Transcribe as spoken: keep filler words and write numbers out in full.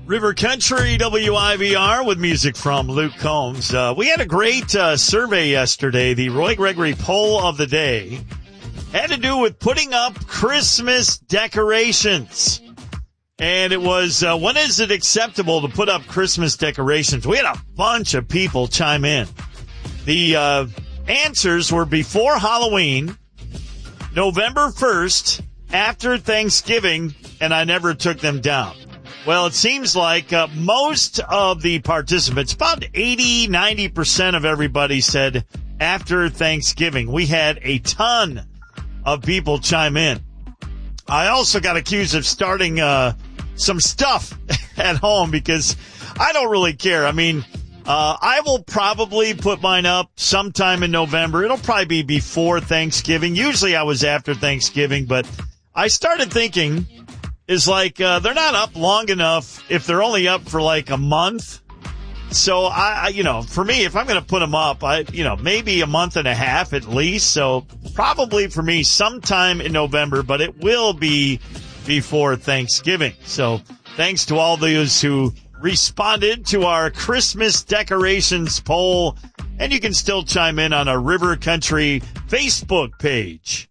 River Country, W I V R, with music from Luke Combs. Uh, we had a great uh, survey yesterday. The Roy Gregory poll of the day had to do with putting up Christmas decorations. And it was, uh, when is it acceptable to put up Christmas decorations? We had a bunch of people chime in. The uh, answers were before Halloween, November first, after Thanksgiving, and I never took them down. Well, it seems like uh, most of the participants, about eighty, ninety percent of everybody said after Thanksgiving. We had a ton of people chime in. I also got accused of starting uh, some stuff at home because I don't really care. I mean, uh, I will probably put mine up sometime in November. It'll probably be before Thanksgiving. Usually I was after Thanksgiving, but I started thinking is like uh, they're not up long enough if they're only up for like a month. So, I, I you know, for me, if I'm going to put them up, I, you know, maybe a month and a half at least. So probably for me sometime in November, but it will be before Thanksgiving. So thanks to all those who responded to our Christmas decorations poll. And you can still chime in on our River Country Facebook page.